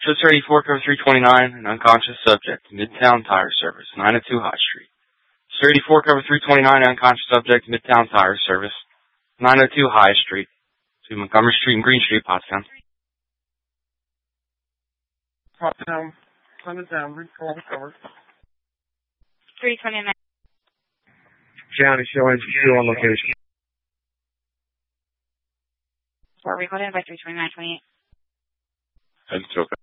Shows 34, cover 329, an unconscious subject, Midtown Tire Service, 902 High Street. 34, cover 329, unconscious subject, Midtown Tire Service, 902 High Street, to Montgomery Street and Green Street, Pottstown. Pottstown, send it down, recover. 329. County showing you on location. We're recorded by 32928. It's okay.